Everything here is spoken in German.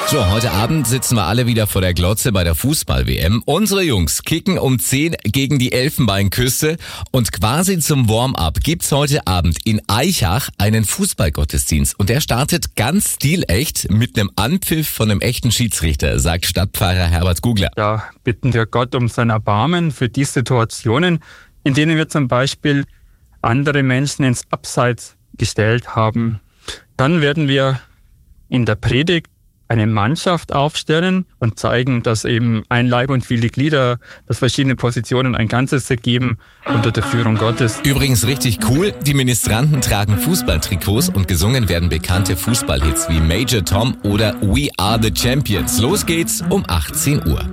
So, heute Abend sitzen wir alle wieder vor der Glotze bei der Fußball-WM. Unsere Jungs kicken um 10 gegen die Elfenbeinküste und quasi zum Warm-up gibt's heute Abend in Aichach einen Fußballgottesdienst und der startet ganz stilecht mit einem Anpfiff von einem echten Schiedsrichter, sagt Stadtpfarrer Herbert Gugler. Da bitten wir Gott um sein Erbarmen für die Situationen, in denen wir zum Beispiel andere Menschen ins Abseits gestellt haben. Dann werden wir in der Predigt eine Mannschaft aufstellen und zeigen, dass eben ein Leib und viele Glieder, dass verschiedene Positionen ein Ganzes ergeben unter der Führung Gottes. Übrigens richtig cool, die Ministranten tragen Fußballtrikots und gesungen werden bekannte Fußballhits wie Major Tom oder We Are the Champions. Los geht's um 18 Uhr.